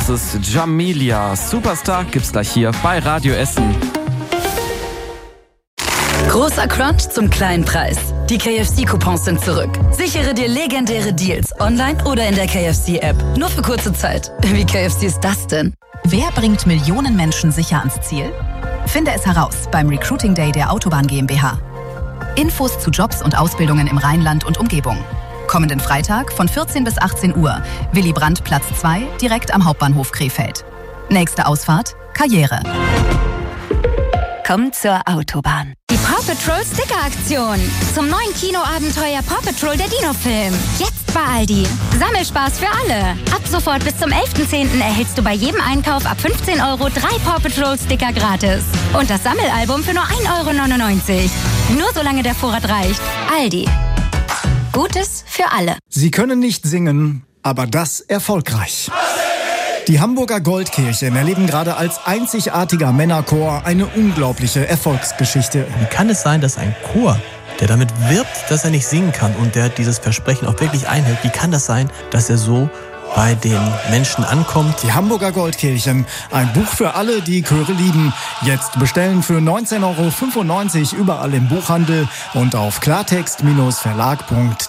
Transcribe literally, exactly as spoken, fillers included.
Das ist Jamelia. Superstar gibt's gleich hier bei Radio Essen. Großer Crunch zum kleinen Preis. Die K F C-Coupons sind zurück. Sichere dir legendäre Deals online oder in der K F C-App. Nur für kurze Zeit. Wie K F C ist das denn? Wer bringt Millionen Menschen sicher ans Ziel? Finde es heraus beim Recruiting Day der Autobahn GmbH. Infos zu Jobs und Ausbildungen im Rheinland und Umgebung. Kommenden Freitag von vierzehn bis achtzehn Uhr. Willy Brandt Platz zwei, direkt am Hauptbahnhof Krefeld. Nächste Ausfahrt, Karriere. Komm zur Autobahn. Die Paw Patrol Sticker-Aktion. Zum neuen Kinoabenteuer Paw Patrol der Dino-Film. Jetzt bei Aldi. Sammelspaß für alle. Ab sofort bis zum elften zehnten erhältst du bei jedem Einkauf ab fünfzehn Euro drei Paw Patrol Sticker gratis. Und das Sammelalbum für nur ein Euro neunundneunzig. Nur solange der Vorrat reicht. Aldi. Gutes für alle. Sie können nicht singen, aber das erfolgreich. Die Hamburger Goldkirchen erleben gerade als einzigartiger Männerchor eine unglaubliche Erfolgsgeschichte. Wie kann es sein, dass ein Chor, der damit wirbt, dass er nicht singen kann und der dieses Versprechen auch wirklich einhält, wie kann das sein, dass er so bei den Menschen ankommt? Die Hamburger Goldkirchen, ein Buch für alle, die Chöre lieben. Jetzt bestellen für neunzehn Euro fünfundneunzig überall im Buchhandel und auf klartext Verlag punkt